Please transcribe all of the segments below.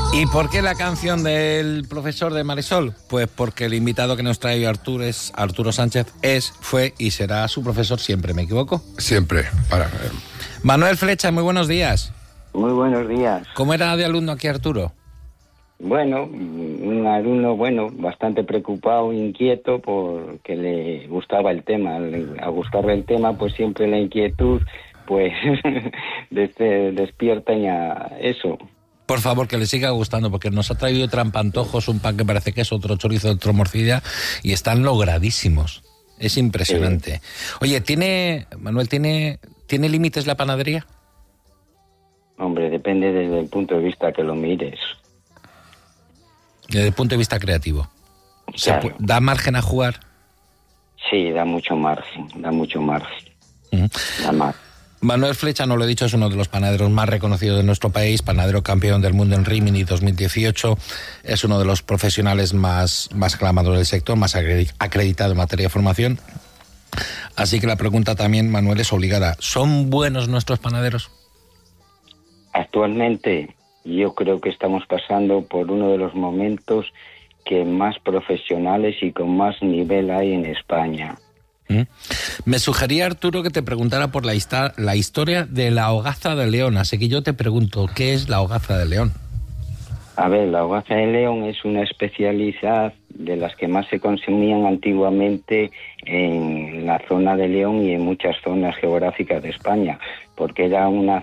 ¿Y por qué la canción del profesor de Marisol? Pues porque el invitado que nos trae Arturo Sánchez fue y será su profesor siempre, ¿me equivoco? Siempre, Manuel Flecha, muy buenos días. Muy buenos días. ¿Cómo era de alumno aquí Arturo? Bueno, un alumno, bastante preocupado, inquieto, porque le gustaba el tema. Al gustarle el tema, pues siempre la inquietud, pues, despierta a eso. Por favor, que le siga gustando, porque nos ha traído trampantojos, un pan que parece que es otro chorizo, otro morcilla, y están logradísimos. Es impresionante. Sí. Oye, Manuel, ¿tiene límites la panadería? Hombre, depende desde el punto de vista que lo mires. Desde el punto de vista creativo. Claro. ¿Da margen a jugar? Sí, da mucho margen. Uh-huh. Da margen. Manuel Flecha, no lo he dicho, es uno de los panaderos más reconocidos de nuestro país, panadero campeón del mundo en Rimini 2018, es uno de los profesionales más aclamados del sector, más acreditado en materia de formación. Así que la pregunta también, Manuel, es obligada. ¿Son buenos nuestros panaderos? Actualmente yo creo que estamos pasando por uno de los momentos que más profesionales y con más nivel hay en España. Me sugería, Arturo, que te preguntara por la historia de la hogaza de León. Así que yo te pregunto, ¿qué es la hogaza de León? A ver, la hogaza de León es una especialidad de las que más se consumían antiguamente en la zona de León y en muchas zonas geográficas de España, porque era una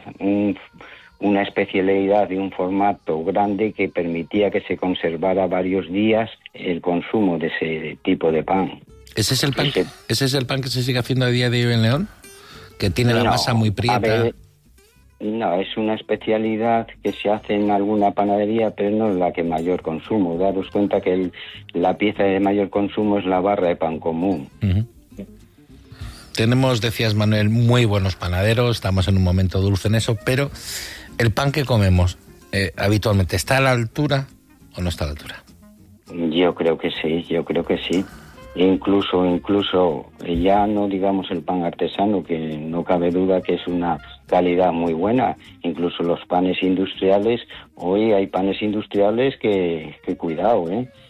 especialidad de un formato grande que permitía que se conservara varios días el consumo de ese tipo de pan. ¿Ese es el pan que se sigue haciendo a día de hoy en León? Que tiene la masa muy prieta. No, es una especialidad que se hace en alguna panadería, pero no es la que mayor consumo. Daros cuenta que la pieza de mayor consumo es la barra de pan común. Uh-huh. Tenemos, decías Manuel, muy buenos panaderos, estamos en un momento dulce en eso, pero el pan que comemos habitualmente, ¿está a la altura o no está a la altura? Yo creo que sí. Incluso ya no digamos el pan artesano, que no cabe duda que es una calidad muy buena. Incluso los panes industriales, hoy hay panes industriales que cuidado,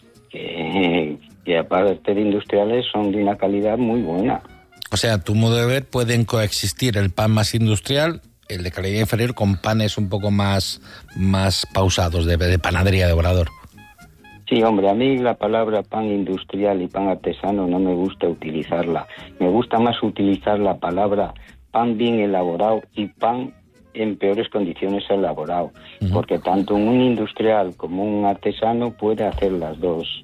que aparte de industriales son de una calidad muy buena. O sea, a tu modo de ver, pueden coexistir el pan más industrial, el de calidad inferior, con panes un poco más pausados, de panadería de obrador. Sí, hombre, a mí la palabra pan industrial y pan artesano no me gusta utilizarla. Me gusta más utilizar la palabra pan bien elaborado y pan en peores condiciones elaborado. Uh-huh. Porque tanto un industrial como un artesano puede hacer los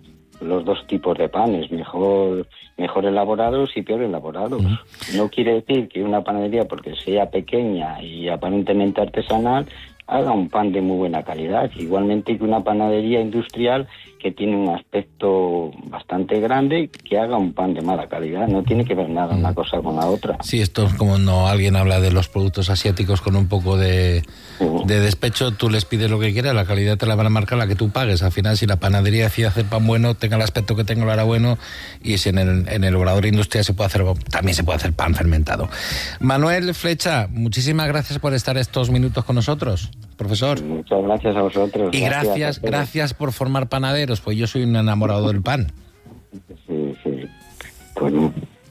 dos tipos de panes, mejor elaborados y peor elaborados. Uh-huh. No quiere decir que una panadería, porque sea pequeña y aparentemente artesanal, haga un pan de muy buena calidad, igualmente que una panadería industrial que tiene un aspecto bastante grande, que haga un pan de mala calidad. No tiene que ver nada una cosa con la otra. Sí, esto es como alguien habla de los productos asiáticos con un poco de despecho, tú les pides lo que quieras, la calidad te la van a marcar la que tú pagues. Al final, si la panadería decide hacer pan bueno, tenga el aspecto que tenga, lo hará bueno, y si en el obrador industrial también se puede hacer pan fermentado. Manuel Flecha, muchísimas gracias por estar estos minutos con nosotros, profesor. Muchas gracias a vosotros. Y gracias por formar panaderos, pues yo soy un enamorado del pan. Sí. Bueno.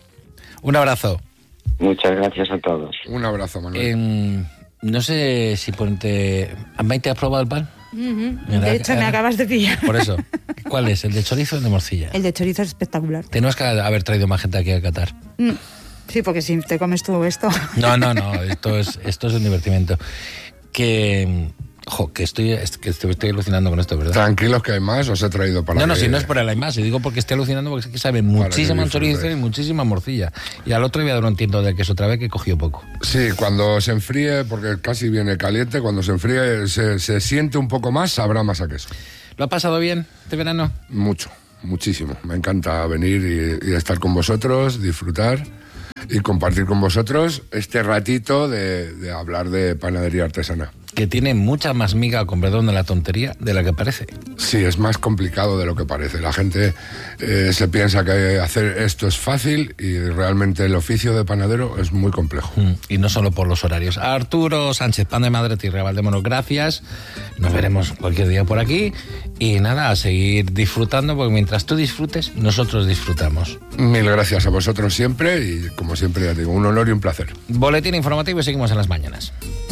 Un abrazo. Muchas gracias a todos. Un abrazo, Manuel. No sé si ¿Maite has probado el pan? Uh-huh. De hecho, me acabas de pillar. Por eso. ¿Cuál es? ¿El de chorizo o el de morcilla? El de chorizo es espectacular. Tenemos que haber traído más gente aquí a Qatar. Sí, porque si te comes tú esto... No. Esto es un divertimento. Que estoy alucinando con esto, ¿verdad? Tranquilos que hay más, os he traído para... No, si no es por el hay más, y digo porque estoy alucinando porque es que sabe muchísima chorizo y muchísima morcilla. Y al otro voy a dar un tiento de queso otra vez que cogió poco. Sí, cuando se enfríe, porque casi viene caliente, cuando se enfríe se siente un poco más, sabrá más a queso. ¿Lo ha pasado bien este verano? Muchísimo. Me encanta venir y estar con vosotros, disfrutar y compartir con vosotros este ratito de hablar de panadería artesana. que tiene mucha más miga, con perdón de la tontería, de la que parece. Sí, es más complicado de lo que parece. La gente se piensa que hacer esto es fácil y realmente el oficio de panadero es muy complejo. Y no solo por los horarios. Arturo Sánchez, Pan de Madre Tierra, Valdemoro, gracias. Nos veremos cualquier día por aquí. Y nada, a seguir disfrutando, porque mientras tú disfrutes, nosotros disfrutamos. Mil gracias a vosotros siempre y, como siempre, ya digo, un honor y un placer. Boletín informativo y seguimos en las mañanas.